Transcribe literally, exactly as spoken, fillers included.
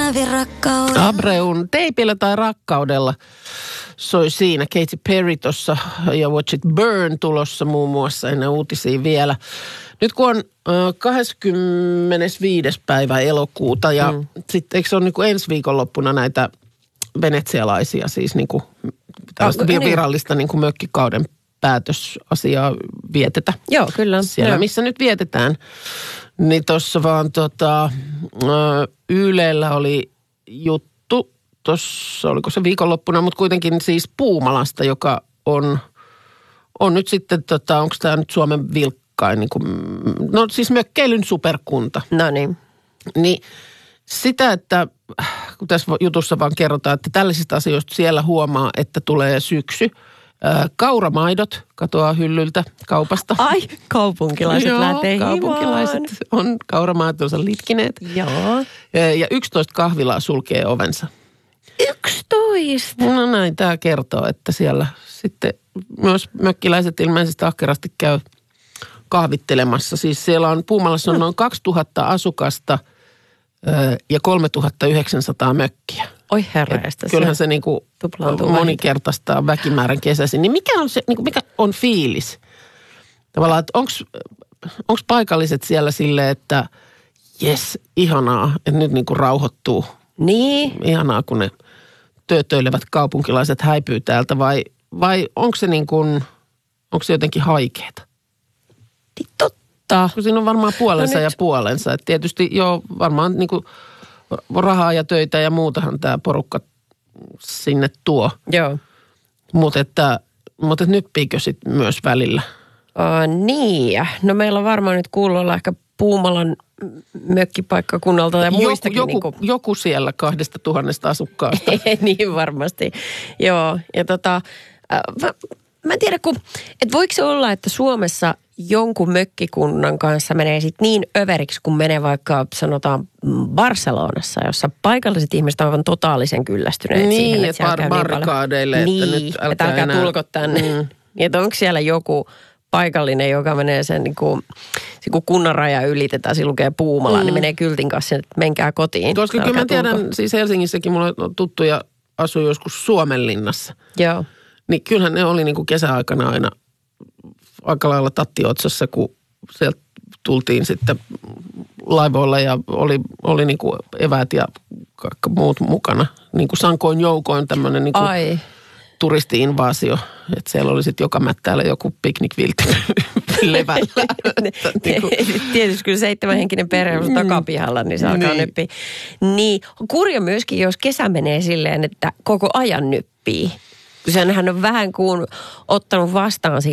Abreun Teipillä tai rakkaudella soi siinä. Katy Perry tuossa ja Watch It Burn tulossa muun muassa ennen uutisia vielä. Nyt kun on äh, kahdeskymmenesviides päivä elokuuta ja mm. sitten eikö se ole niin kuin ensi viikonloppuna näitä venetsialaisia siis niin kuin tällaista oh, virallista niin kuin mökkikauden päätösasiaa vietetä. Joo, kyllä. Siellä joo. Missä nyt vietetään. Niin tuossa vaan tota, Ylellä oli juttu, tuossa oliko se viikonloppuna, mutta kuitenkin siis Puumalasta, joka on, on nyt sitten, tota, onko tämä nyt Suomen vilkkain, niin kuin, no siis mökkeilyn superkunta. No niin. Niin sitä, että kun tässä jutussa vaan kerrotaan, että tällaisista asioista siellä huomaa, että tulee syksy. Kauramaidot katoaa hyllyltä kaupasta. Ai, kaupunkilaiset Joo, lähtee himaan. Kaupunkilaiset on kauramaitonsa litkineet. Joo. Ja yksitoista kahvilaa sulkee ovensa. yksitoista? No näin tämä kertoo, että siellä sitten myös mökkiläiset ilmeisesti ahkerasti käy kahvittelemassa. Siis siellä on, Puumalassa on noin kaksituhatta asukasta ja kolmetuhattayhdeksänsataa mökkiä. Oi herraista. Kyllähän se, se niinku moninkertaistaa väkimäärän kesäisin. Niin mikä on se, niinku mikä on fiilis? Tavallaan, että onko paikalliset siellä silleen, että jes, ihanaa, että nyt niinku rauhoittuu. Niin. Ihanaa, kun ne töötöilevät kaupunkilaiset häipyy täältä vai, vai onko se niin kuin, onko se jotenkin haikeeta? Totta. Kun siinä on varmaan puolensa no ja puolensa. Et tietysti joo, varmaan niin kuin rahaa ja töitä ja muutahan tämä porukka sinne tuo. Joo. Mutta että, mut et nyppiikö sitten myös välillä? Uh, niin. No meillä on varmaan nyt kuulolla ehkä Puumalan mökkipaikkakunnalta ja muistakin. Joku, niin joku, kuin... joku siellä kahdesta tuhannesta asukkaasta. Niin varmasti. Joo. Ja tota, äh, mä, mä en tiedä, kun, että voiko se olla, että Suomessa jonkun mökkikunnan kanssa menee sit niin överiksi, kun menee vaikka sanotaan Barcelonassa, jossa paikalliset ihmiset ovat aivan totaalisen kyllästyneet niin, siihen. Että et bar- barrikaadeille, niin, että nyt älkää, että älkää enää... tulko tänne. Mm. Että onko siellä joku paikallinen, joka menee sen niin kuin, kun kunnan raja ylitetään, siinä lukee Puumala, mm. niin menee kyltin kanssa, että menkää kotiin. Koska kyllä mä tiedän, tulko. Siis Helsingissäkin mulla on tuttuja asui joskus Suomenlinnassa. Joo. Niin kyllähän ne oli niin kuin kesäaikana aina aika lailla tattiotsassa, kun sieltä tultiin sitten laivoilla ja oli, oli niin kuin eväät ja kaikki muut mukana. Niin kuin sankoin joukoin tämmöinen niin kuin turisti-invaasio. Että siellä oli sitten joka mättäällä joku piknikviltti levällä. Tietysti kyllä seitsemänhenkinen perhe on takapihalla, niin se alkaa niin. nyppiä. Niin, kurja myöskin, jos kesä menee silleen, että koko ajan nyppii. Kun senhän on vähän kuin ottanut vastaan siinä